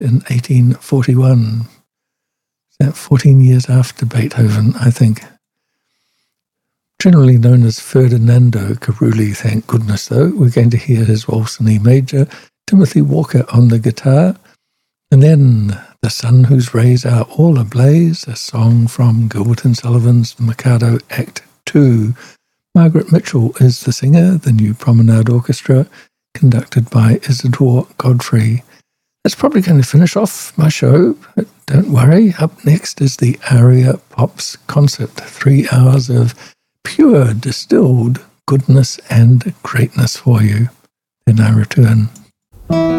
in 1841. 14 years after Beethoven, I think. Generally known as Ferdinando Carulli, thank goodness, though. We're going to hear his Waltz in E major, Timothy Walker on the guitar, and then The Sun Whose Rays Are All Ablaze, a song from Gilbert and Sullivan's Mikado Act 2. Margaret Mitchell is the singer, the New Promenade Orchestra, conducted by Isidore Godfrey. That's probably going to finish off my show, but don't worry. Up next is the Aria Pops concert, 3 hours of pure distilled goodness and greatness for you. Then I return.